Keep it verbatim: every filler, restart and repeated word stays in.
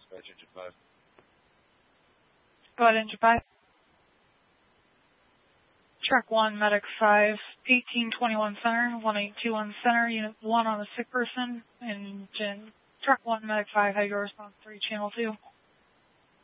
dispatch engine five. Go ahead, engine five. Truck one, medic five, eighteen twenty-one center, one eight two one center, unit one on a sick person, engine. Truck one, medic five, how you response three, channel two.